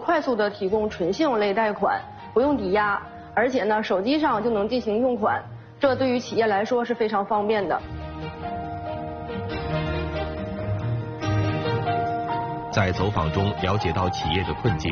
快速的提供纯信用类贷款，不用抵押，而且呢，手机上就能进行用款，这对于企业来说是非常方便的。 在走访中了解到企业的困境，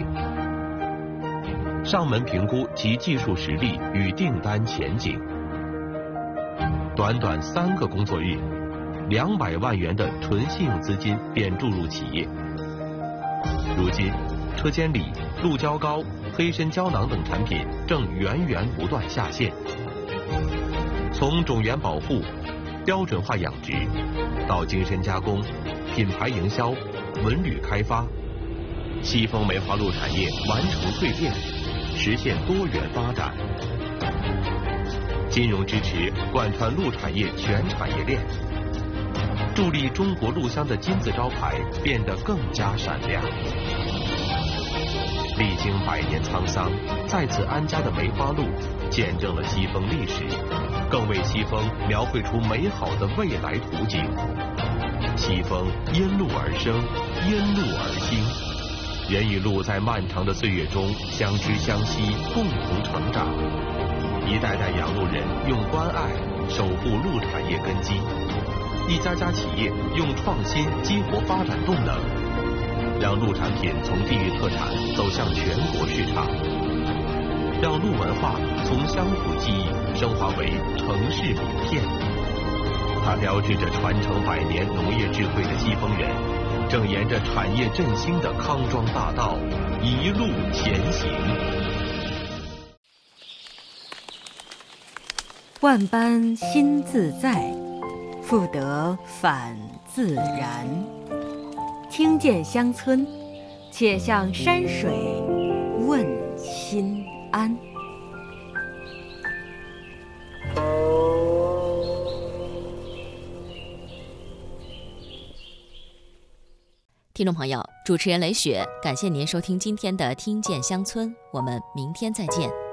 上门评估其技术实力与订单前景。短短3个工作日，200万元的纯信用资金便注入企业。如今，车间里、鹿胶膏、黑参胶囊等产品正源源不断下线。从种源保护、标准化养殖，到精深加工、品牌营销、文旅开发，西风梅花鹿产业完成蜕变，实现多元发展。金融支持贯穿鹿产业全产业链，助力中国鹿乡的金字招牌变得更加闪亮。历经100年沧桑，在此安家的梅花鹿，见证了西风历史，更为西风描绘出美好的未来图景。西风因鹿而生，因鹿而兴，人与鹿在漫长的岁月中相知相惜，共同成长。一代代养鹿人用关爱守护鹿产业根基，一家家企业用创新激活发展动能，让鹿产品从地域特产走向全国市场，让鹿文化从乡土记忆升华为城市名片。它标志着传承100年农业智慧的西风人，正沿着产业振兴的康庄大道一路前行。 万般心自在，复得返自然。听见乡村，且向山水问心安。 听众朋友，主持人雷雪，感谢您收听今天的《听见乡村》，我们明天再见。